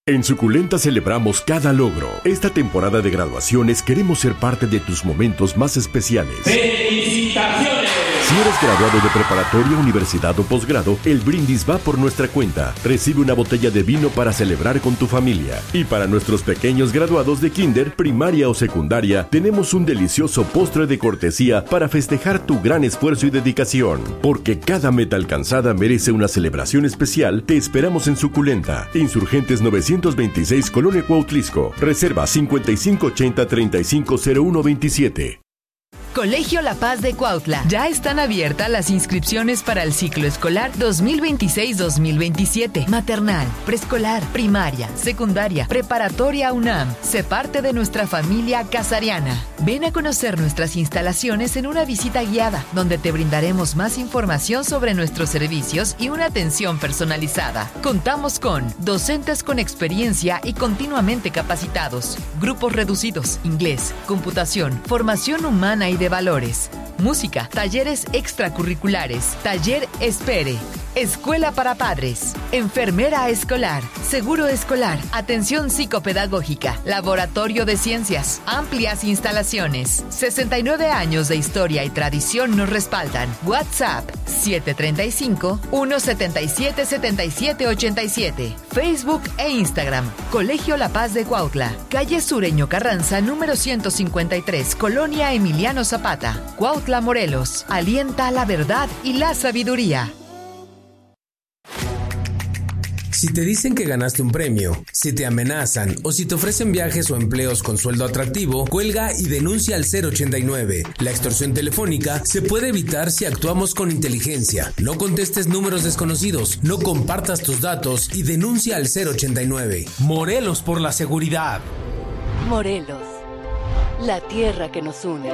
En Suculenta celebramos cada logro. Esta temporada de graduaciones queremos ser parte de tus momentos más especiales. ¡Felicitaciones! Si eres graduado de preparatoria, universidad o posgrado, el brindis va por nuestra cuenta. Recibe una botella de vino para celebrar con tu familia. Y para nuestros pequeños graduados de kinder, primaria o secundaria, tenemos un delicioso postre de cortesía para festejar tu gran esfuerzo y dedicación. Porque cada meta alcanzada merece una celebración especial. Te esperamos en Suculenta. Insurgentes 926, Colonia Cuautlisco. Reserva 5580-350127. Colegio La Paz de Cuautla. Ya están abiertas las inscripciones para el ciclo escolar 2026-2027. Maternal, preescolar, primaria, secundaria, preparatoria UNAM. Sé parte de nuestra familia casariana. Ven a conocer nuestras instalaciones en una visita guiada, donde te brindaremos más información sobre nuestros servicios y una atención personalizada. Contamos con docentes con experiencia y continuamente capacitados, grupos reducidos, inglés, computación, formación humana y de valores, música, talleres extracurriculares, taller Espere, escuela para padres, enfermera escolar, seguro escolar, atención psicopedagógica, laboratorio de ciencias, amplias instalaciones, 69 años de historia y tradición nos respaldan. WhatsApp 735-177-7787, Facebook e Instagram, Colegio La Paz de Cuautla, calle Sureño Carranza, número 153, Colonia Emiliano Zapata, Cuautla, Morelos. Alienta la verdad y la sabiduría. Si te dicen que ganaste un premio, si te amenazan o si te ofrecen viajes o empleos con sueldo atractivo, cuelga y denuncia al 089. La extorsión telefónica se puede evitar si actuamos con inteligencia. No contestes números desconocidos, no compartas tus datos y denuncia al 089. Morelos por la seguridad. Morelos, la tierra que nos une.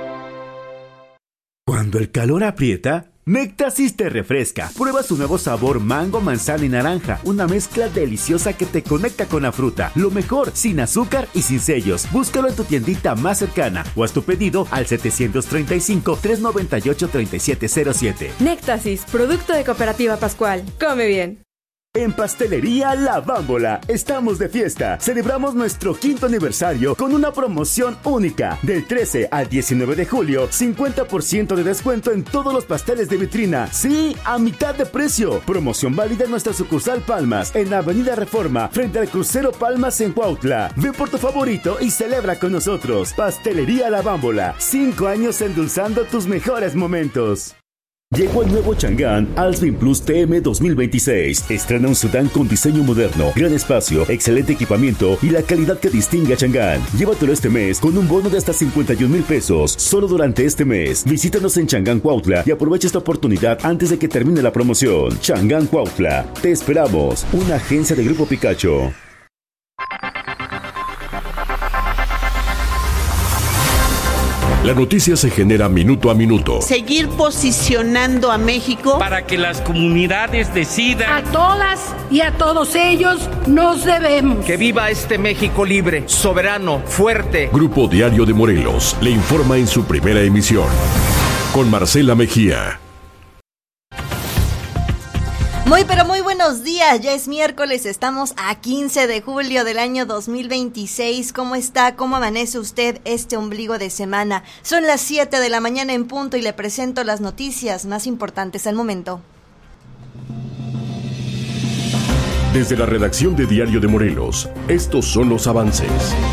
Cuando el calor aprieta, Nectasis te refresca. Prueba su nuevo sabor mango, manzana y naranja. Una mezcla deliciosa que te conecta con la fruta. Lo mejor, sin azúcar y sin sellos. Búscalo en tu tiendita más cercana o haz tu pedido al 735-398-3707. Nectasis, producto de Cooperativa Pascual. Come bien. En Pastelería La Bámbola estamos de fiesta. Celebramos nuestro 5º aniversario con una promoción única. Del 13 al 19 de julio, 50% de descuento en todos los pasteles de vitrina. Sí, a mitad de precio. Promoción válida en nuestra sucursal Palmas, en la Avenida Reforma, frente al crucero Palmas en Cuautla. Ven por tu favorito y celebra con nosotros. Pastelería La Bámbola, 5 años endulzando tus mejores momentos. Llegó el nuevo Chang'an Alpine Plus TM 2026. Estrena un sedán con diseño moderno, gran espacio, excelente equipamiento y la calidad que distingue a Chang'an. Llévatelo este mes con un bono de hasta 51,000 pesos. Solo durante este mes. Visítanos en Chang'an Cuautla y aprovecha esta oportunidad antes de que termine la promoción. Chang'an Cuautla. Te esperamos. Una agencia de Grupo Picacho. La noticia se genera minuto a minuto. Seguir posicionando a México para que las comunidades decidan. A todas y a todos ellos nos debemos. Que viva este México libre, soberano, fuerte. Grupo Diario de Morelos le informa en su primera emisión. Con Marcela Mejía. Muy pero muy buenos días, ya es miércoles, estamos a 15 de julio del año 2026. ¿Cómo está? ¿Cómo amanece usted este ombligo de semana? Son las 7 de la mañana en punto y le presento las noticias más importantes al momento. Desde la redacción de Diario de Morelos, estos son los avances.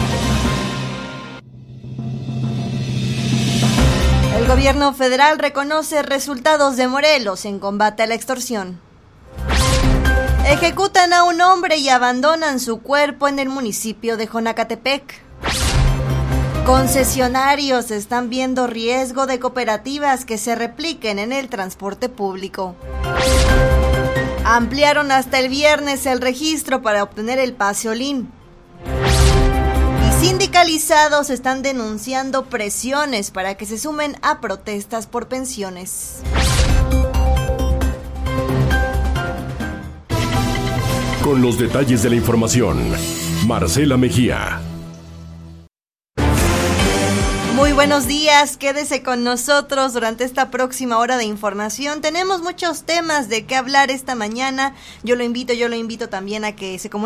El gobierno federal reconoce resultados de Morelos en combate a la extorsión. Ejecutan a un hombre y abandonan su cuerpo en el municipio de Jonacatepec. Concesionarios están viendo riesgo de cooperativas que se repliquen en el transporte público. Ampliaron hasta el viernes el registro para obtener el pase Olin. Y sindicalizados están denunciando presiones para que se sumen a protestas por pensiones. Con los detalles de la información, Marcela Mejía. Muy buenos días, quédese con nosotros durante esta próxima hora de información. Tenemos muchos temas de qué hablar esta mañana. Yo lo invito también a que se comunique